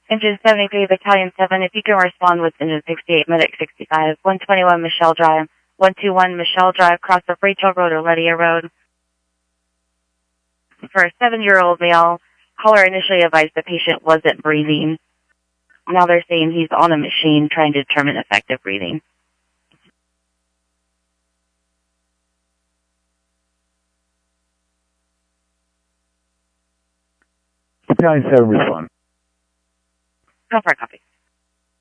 Engine 73, Battalion 7, if you can respond with Engine 68, Medic 65, 121 Michelle Drive, 121 Michelle Drive, cross of Rachel Road or Lydia Road. For a 7-year-old male, caller initially advised the patient wasn't breathing. Now they're saying he's on a machine trying to determine effective breathing. Battalion 7, respond. Go for a copy.